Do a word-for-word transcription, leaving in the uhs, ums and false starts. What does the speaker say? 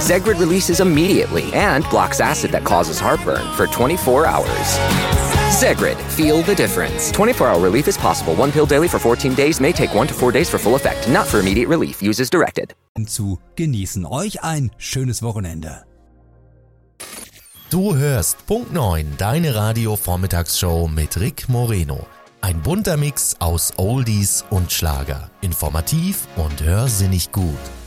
Zegrid releases immediately and blocks acid that causes heartburn for twenty-four hours. Zegrid, feel the difference. twenty-four hour relief is possible. One pill daily for fourteen days may take one to four days for full effect. Not for immediate relief. Use as directed. Zu genießen. Euch ein schönes Wochenende. Du hörst Punkt neun, deine Radio-Vormittagsshow mit Rick Moreno. Ein bunter Mix aus Oldies und Schlager. Informativ und hörsinnig gut.